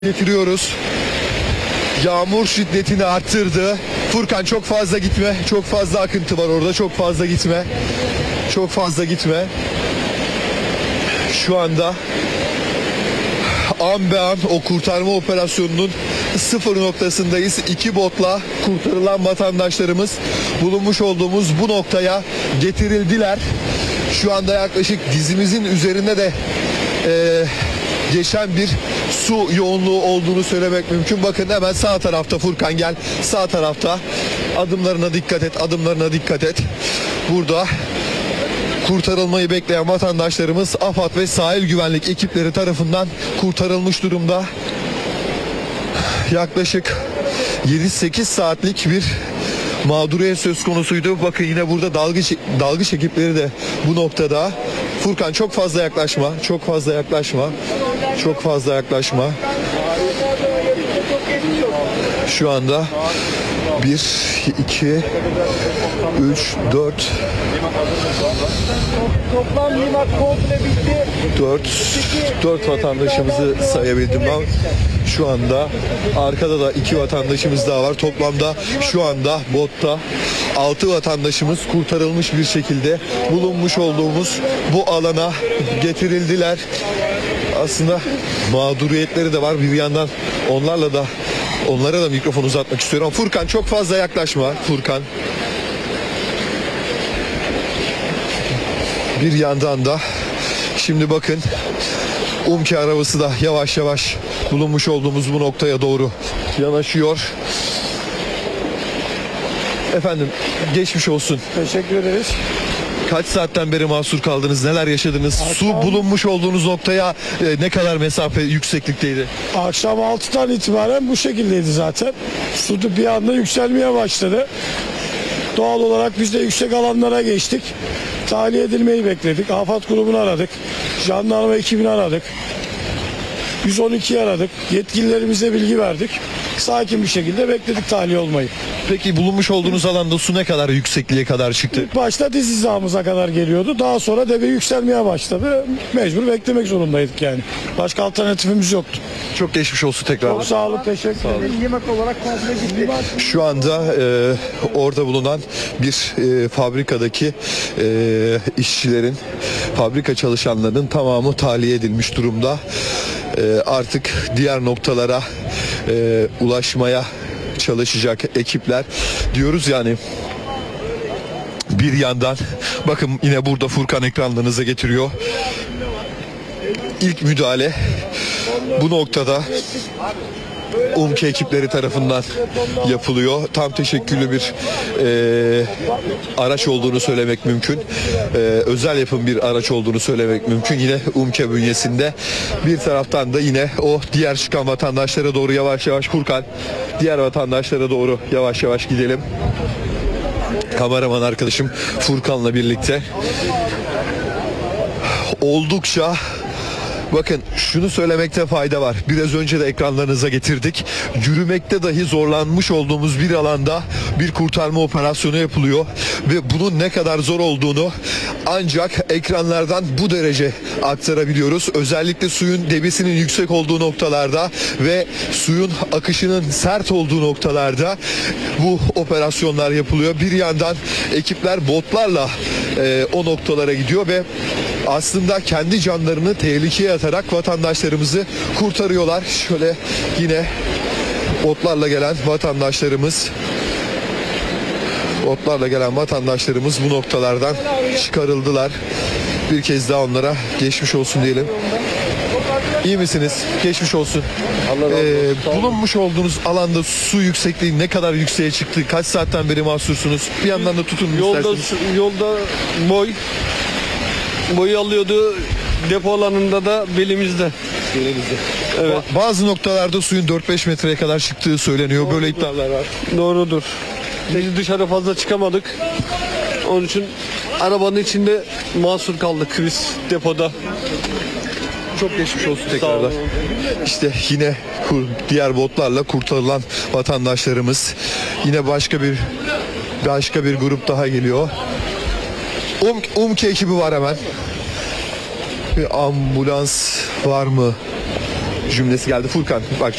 Getiriyoruz. Yağmur şiddetini arttırdı. Furkan çok fazla gitme. Çok fazla akıntı var orada. Çok fazla gitme. Çok fazla gitme. Şu anda an be an o kurtarma operasyonunun sıfır noktasındayız. 2 botla kurtarılan vatandaşlarımız bulunmuş olduğumuz bu noktaya getirildiler. Şu anda yaklaşık dizimizin üzerinde de geçen bir su yoğunluğu olduğunu söylemek mümkün. Bakın hemen sağ tarafta Furkan, gel. Sağ tarafta. Adımlarına dikkat et. Adımlarına dikkat et. Burada kurtarılmayı bekleyen vatandaşlarımız AFAD ve sahil güvenlik ekipleri tarafından kurtarılmış durumda. Yaklaşık 7-8 saatlik bir mağduriyet söz konusuydu. Bakın yine burada dalgıç ekipleri de bu noktada. Furkan çok fazla yaklaşma. Çok fazla yaklaşma. Çok fazla yaklaşma. Şu anda 1, 2, 3, 4 Toplam limak komple bitti. 4 vatandaşımızı sayabildim ben. Şu anda arkada da 2 vatandaşımız daha var. Toplamda şu anda botta 6 vatandaşımız kurtarılmış bir şekilde bulunmuş olduğumuz bu alana getirildiler. Aslında mağduriyetleri de var. Bir yandan onlara da mikrofon uzatmak istiyorum. Furkan çok fazla yaklaşma. Furkan. Bir yandan da şimdi bakın UMKE arabası da yavaş yavaş bulunmuş olduğumuz bu noktaya doğru yanaşıyor. Efendim geçmiş olsun. Teşekkür ederiz. Kaç saatten beri mahsur kaldınız? Neler yaşadınız? Su bulunmuş olduğunuz noktaya ne kadar mesafe, yükseklikteydi? Akşam 6'dan itibaren bu şekildeydi zaten. Su da bir anda yükselmeye başladı. Doğal olarak biz de yüksek alanlara geçtik. Tahliye edilmeyi bekledik. AFAD grubunu aradık. Jandarma ekibini aradık. 112'yi aradık. Yetkililerimize bilgi verdik. Sakin bir şekilde bekledik tahliye olmayı. Peki bulunmuş olduğunuz alanda su ne kadar yüksekliğe kadar çıktı? İlk başta diz hizamıza kadar geliyordu. Daha sonra debe yükselmeye başladı. Mecbur beklemek zorundaydık yani. Başka alternatifimiz yoktu. Çok geçmiş olsun tekrar. Çok sağ olun, teşekkür ederim. Yemek olarak komple gitti. Şu anda orada bulunan bir fabrikadaki işçilerin, fabrika çalışanlarının tamamı tahliye edilmiş durumda. Artık diğer noktalara ulaşmaya çalışacak ekipler diyoruz yani. Bir yandan bakın yine burada Furkan ekranlarınıza getiriyor. İlk müdahale bu noktada UMKE ekipleri tarafından yapılıyor. Tam teşekküllü bir araç olduğunu söylemek mümkün. Özel yapım bir araç olduğunu söylemek mümkün. Yine UMKE bünyesinde. Bir taraftan da yine o diğer çıkan vatandaşlara doğru yavaş yavaş Furkan, diğer vatandaşlara doğru yavaş yavaş gidelim. Kameraman arkadaşım Furkan'la birlikte oldukça, bakın şunu söylemekte fayda var. Biraz önce de ekranlarınıza getirdik. Yürümekte dahi zorlanmış olduğumuz bir alanda bir kurtarma operasyonu yapılıyor. Ve bunun ne kadar zor olduğunu ancak ekranlardan bu derece aktarabiliyoruz. Özellikle suyun debisinin yüksek olduğu noktalarda ve suyun akışının sert olduğu noktalarda bu operasyonlar yapılıyor. Bir yandan ekipler botlarla o noktalara gidiyor ve aslında kendi canlarını tehlikeye atarak vatandaşlarımızı kurtarıyorlar. Şöyle yine botlarla gelen vatandaşlarımız bu noktalardan çıkarıldılar. Bir kez daha onlara geçmiş olsun diyelim. İyi misiniz? Geçmiş olsun. Bulunmuş olduğunuz alanda su yüksekliği ne kadar yükseğe çıktı? Kaç saatten beri mahsursunuz? Bir yandan da tutun isterseniz. Yolda boyu alıyordu. Depo alanında da belimizde. Evet. Bazı noktalarda suyun 4-5 metreye kadar çıktığı söyleniyor. Böyle iddialar var. Doğrudur. Biz dışarı fazla çıkamadık. Onun için arabanın içinde mahsur kaldık biz depoda. Çok geçmiş olsun tekrardan. İşte yine diğer botlarla kurtarılan vatandaşlarımız. Yine başka bir grup daha geliyor. UMKE ekibi var hemen. Bir ambulans var mı? cümlesi geldi. Furkan bak